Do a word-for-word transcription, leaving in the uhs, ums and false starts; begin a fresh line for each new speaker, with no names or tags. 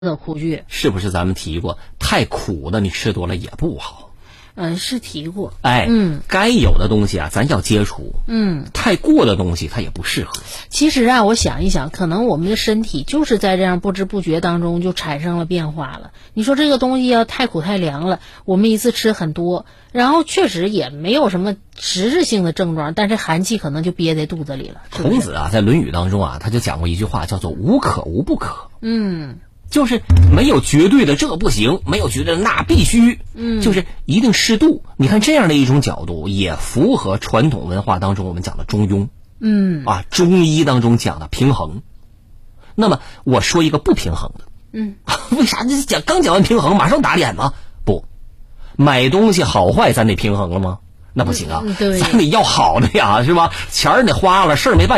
的苦剧。
是不是咱们提过，太苦的你吃多了也不好？
嗯，是提过。
哎，
嗯，
该有的东西啊，咱要接触。
嗯，
太过的东西它也不适合。
其实啊，我想一想，可能我们的身体就是在这样不知不觉当中就产生了变化了。你说这个东西要太苦太凉了，我们一次吃很多，然后确实也没有什么实质性的症状，但是寒气可能就憋在肚子里了。是不是？
孔子啊，在《论语》当中啊，他就讲过一句话，叫做“无可无不可”。
嗯。
就是没有绝对的这不行，没有绝对的那必须，嗯，就是一定适度。你看这样的一种角度，也符合传统文化当中我们讲的中庸，
嗯，
啊，中医当中讲的平衡。那么我说一个不平衡的，
嗯，
为啥这讲刚讲完平衡，马上打脸吗？不，买东西好坏咱得平衡了吗？那不行啊，
嗯、对，
咱得要好的呀，是吧？钱儿得花了，事儿没办